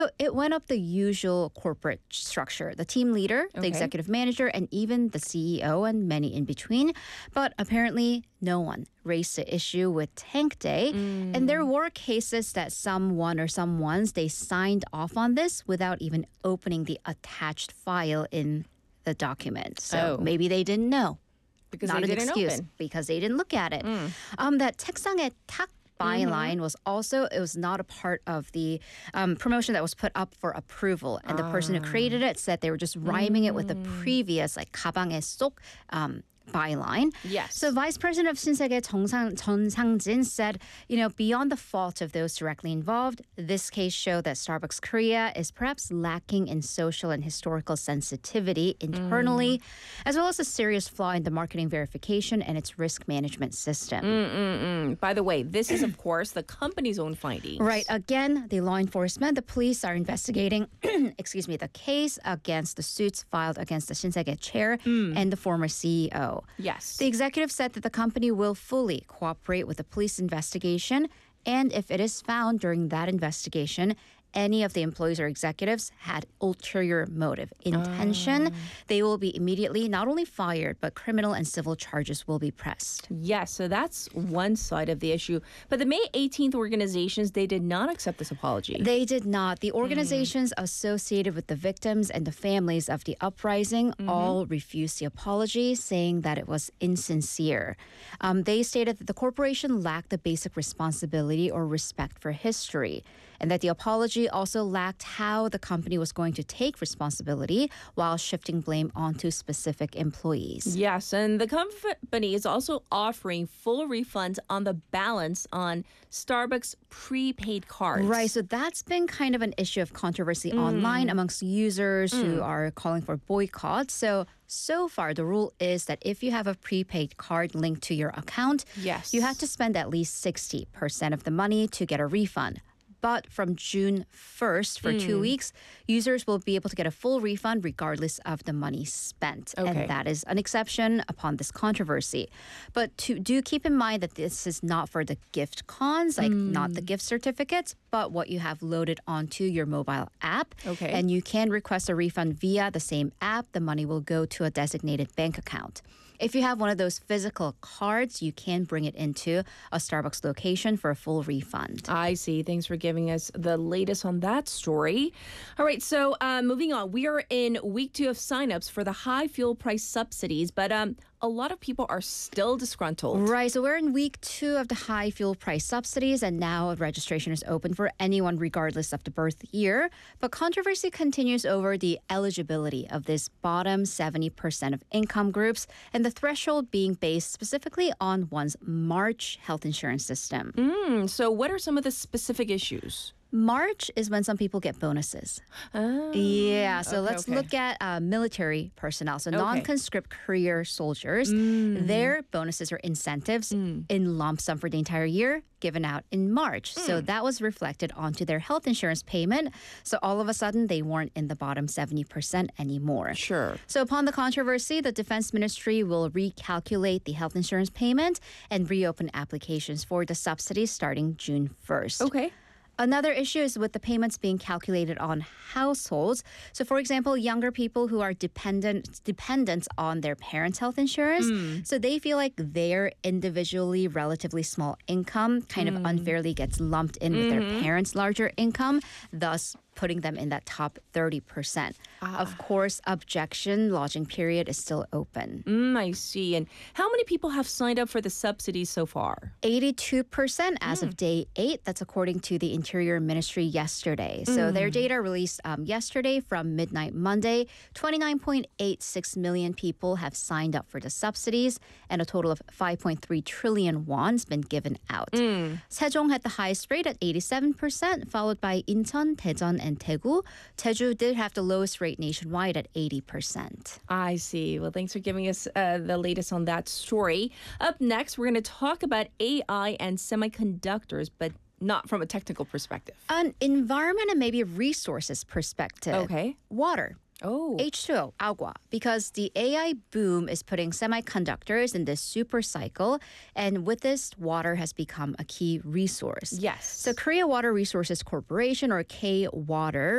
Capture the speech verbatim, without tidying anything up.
So it went up the usual corporate structure, the team leader, the Okay. executive manager, and even the C E O and many in between. But apparently, no one raised the issue with Tank Day. And there were cases that someone or someones, they signed off on this without even opening the attached file in the document. So Oh. maybe they didn't know. Because Not they an didn't excuse open. because they didn't look at it. Um, that 책상에 탁 byline was also, it was not a part of the um, promotion that was put up for approval. And the person who created it said they were just rhyming it with the previous, like 가방에 쏙 um, byline. Yes. So Vice President of 신세계 정상, Chun Sang-jin said, you know, beyond the fault of those directly involved, this case showed that Starbucks Korea is perhaps lacking in social and historical sensitivity internally, as well as a serious flaw in the marketing verification and its risk management system. Mm, By the way, this is, of course, the company's own findings. Right. Again, the law enforcement, the police are investigating, excuse me, the case against the suits filed against the Shinsegae chair and the former C E O. Yes. The executive said that the company will fully cooperate with the police investigation, and if it is found during that investigation any of the employees or executives had ulterior motive, intention, they will be immediately not only fired, but criminal and civil charges will be pressed. Yes, so that's one side of the issue. But the May eighteenth organizations, they did not accept this apology. They did not. The organizations associated with the victims and the families of the uprising all refused the apology, saying that it was insincere. Um, they stated that the corporation lacked the basic responsibility or respect for history, and that the apology also lacked how the company was going to take responsibility while shifting blame onto specific employees. Yes, and the company is also offering full refunds on the balance on Starbucks prepaid cards. Right, so that's been kind of an issue of controversy online amongst users who are calling for boycotts. So, so far, the rule is that if you have a prepaid card linked to your account, Yes. you have to spend at least sixty percent of the money to get a refund. But from June first, for two weeks, users will be able to get a full refund regardless of the money spent. Okay. And that is an exception upon this controversy. But to, do keep in mind that this is not for the gift cons, like not the gift certificates, but what you have loaded onto your mobile app. Okay. And you can request a refund via the same app. The money will go to a designated bank account. If you have one of those physical cards, you can bring it into a Starbucks location for a full refund. I see. Thanks for giving us the latest on that story. All right, so uh, moving on. We are in week two of signups for the high fuel price subsidies, but um, a lot of people are still disgruntled. Right, so we're in week two of the high fuel price subsidies, and now registration is open for anyone regardless of the birth year. But controversy continues over the eligibility of this bottom seventy percent of income groups, and the threshold being based specifically on one's March health insurance system. Hmm, so what are some of the specific issues? March is when some people get bonuses. Oh, Yeah, so okay, let's okay. look at uh, military personnel. So Okay. non-conscript career soldiers, their bonuses or incentives in lump sum for the entire year given out in March. So that was reflected onto their health insurance payment. So all of a sudden, they weren't in the bottom seventy percent anymore. Sure. So upon the controversy, the Defense Ministry will recalculate the health insurance payment and reopen applications for the subsidies starting June first. Okay. Another issue is with the payments being calculated on households. So, for example, younger people who are dependent dependent on their parents' health insurance, so they feel like their individually relatively small income kind of unfairly gets lumped in with their parents' larger income, thus putting them in that top thirty percent. Of course, objection lodging period is still open. Mm, I see. And how many people have signed up for the subsidies so far? eighty-two percent as of day eight. That's according to the Interior Ministry yesterday. So their data released um, yesterday from midnight Monday. twenty-nine point eight six million people have signed up for the subsidies, and a total of five point three trillion won's been given out. Sejong had the highest rate at eighty-seven percent, followed by Incheon, Daejeon, and Daegu. Jeju did have the lowest rate nationwide at eighty percent. I see. Well, thanks for giving us uh, the latest on that story. Up next, we're going to talk about A I and semiconductors, but not from a technical perspective. An environment and maybe resources perspective. Okay. Water. Oh. H two O, agua, because the A I boom is putting semiconductors in this super cycle, and with this, water has become a key resource. Yes. So Korea Water Resources Corporation, or K-Water,